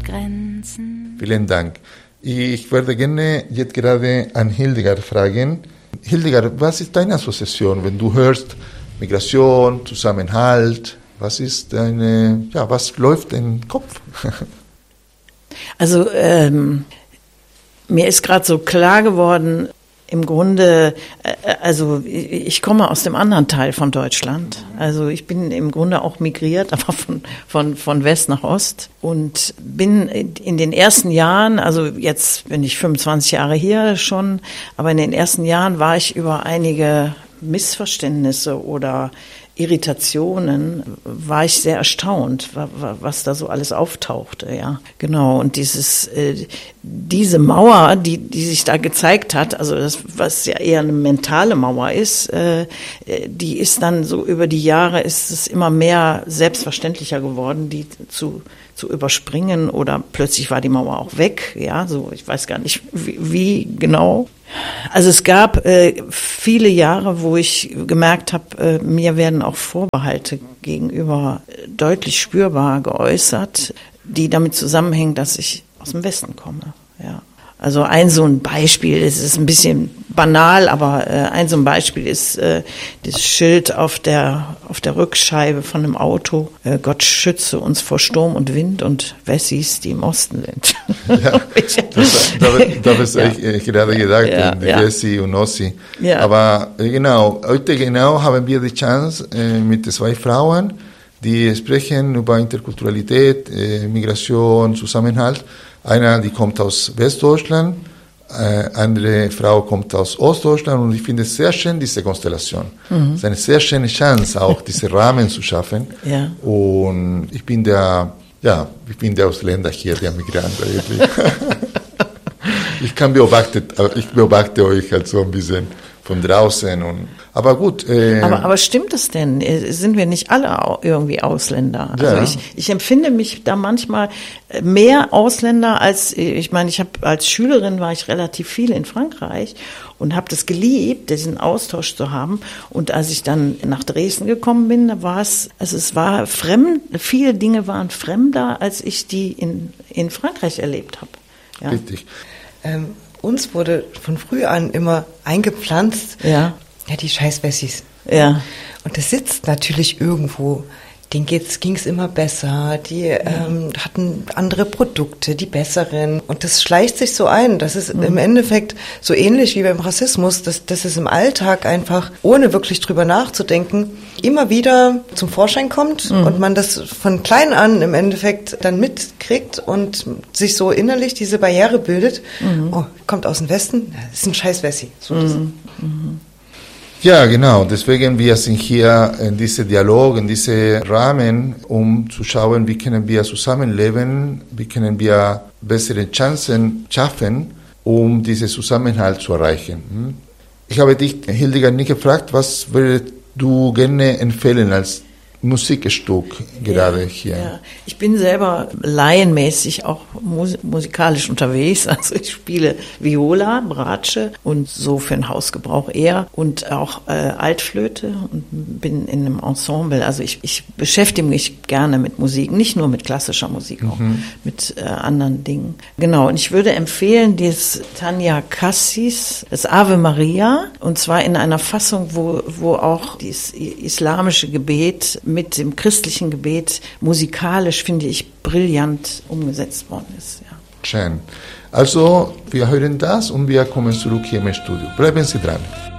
Grenzen. Vielen Dank. Ich würde gerne jetzt gerade an Hildegard fragen. Hildegard, was ist deine Assoziation, wenn du hörst Migration, Zusammenhalt? Was ist was läuft in den Kopf? Also mir ist gerade so klar geworden, im Grunde, also ich komme aus dem anderen Teil von Deutschland. Also ich bin im Grunde auch migriert, aber von West nach Ost und bin in den ersten Jahren, also jetzt bin ich 25 Jahre hier schon, aber in den ersten Jahren war ich über einige Missverständnisse oder Irritationen, war ich sehr erstaunt, was da so alles auftauchte, ja. Genau. Und diese Mauer, die sich da gezeigt hat, also das, was ja eher eine mentale Mauer ist, die ist dann so über die Jahre ist es immer mehr selbstverständlicher geworden, die zu überspringen oder plötzlich war die Mauer auch weg, ja, so, ich weiß gar nicht wie genau. Also es gab viele Jahre, wo ich gemerkt habe, mir werden auch Vorbehalte gegenüber deutlich spürbar geäußert, die damit zusammenhängen, dass ich aus dem Westen komme. Ja. Also so ein Beispiel, es ist ein bisschen banal, aber so ein Beispiel ist das Schild auf der Rückscheibe von einem Auto, Gott schütze uns vor Sturm und Wind und Wessis, die im Osten sind. Ja, das ist ich gerade gedacht, die Wessi und Ossi. Ja. Aber heute haben wir die Chance mit 2 Frauen, die sprechen über Interkulturalität, Migration, Zusammenhalt. Eine, die kommt aus Westdeutschland, andere Frau kommt aus Ostdeutschland und ich finde es sehr schön, diese Konstellation. Es ist eine sehr schöne Chance, auch diese Rahmen zu schaffen. Ja. Und ich bin der Ausländer hier, der Migrant eigentlich. Ich beobachte euch halt so ein bisschen von draußen aber gut. Aber stimmt es denn? Sind wir nicht alle irgendwie Ausländer? Also ja. Ich empfinde mich da manchmal mehr Ausländer als, ich meine, als Schülerin war ich relativ viel in Frankreich und habe das geliebt, diesen Austausch zu haben. Und als ich dann nach Dresden gekommen bin, da war es war fremd, viele Dinge waren fremder, als ich die in Frankreich erlebt habe. Ja. Richtig. Uns wurde von früh an immer eingepflanzt, die scheiß Wessis. Ja. Und das sitzt natürlich irgendwo. Denen ging's immer besser. Die hatten andere Produkte, die besseren. Und das schleicht sich so ein. Das ist im Endeffekt so ähnlich wie beim Rassismus, dass es im Alltag einfach, ohne wirklich drüber nachzudenken, immer wieder zum Vorschein kommt und man das von klein an im Endeffekt dann mitkriegt und sich so innerlich diese Barriere bildet. Oh, kommt aus dem Westen, das ist ein scheiß Wessi. So Ja, genau. Deswegen wir sind hier in diesem Dialog, in diesem Rahmen, um zu schauen, wie können wir zusammenleben, wie können wir bessere Chancen schaffen, um diesen Zusammenhalt zu erreichen. Ich habe dich, Hildegard, nicht gefragt, was würdest du gerne empfehlen als Musikstück gerade hier? Ja. Ich bin selber laienmäßig auch musikalisch unterwegs. Also ich spiele Viola, Bratsche und so für den Hausgebrauch eher und auch Altflöte und bin in einem Ensemble. Also ich beschäftige mich gerne mit Musik, nicht nur mit klassischer Musik, auch mit anderen Dingen. Genau, und ich würde empfehlen das Tanja Cassis, das Ave Maria, und zwar in einer Fassung, wo auch das islamische Gebet mit dem christlichen Gebet musikalisch, finde ich, brillant umgesetzt worden ist. Ja. Schön. Also, wir hören das und wir kommen zurück hier im Studio. Bleiben Sie dran.